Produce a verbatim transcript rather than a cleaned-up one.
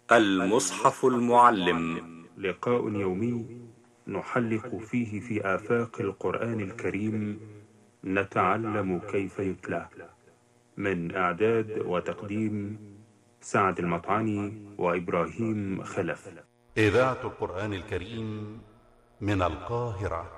المصحف المعلم، لقاء يومي نحلق فيه في آفاق القرآن الكريم، نتعلم كيف يتلى. من إعداد وتقديم سعد المطعني وإبراهيم خلف. إذاعة القرآن الكريم من القاهرة.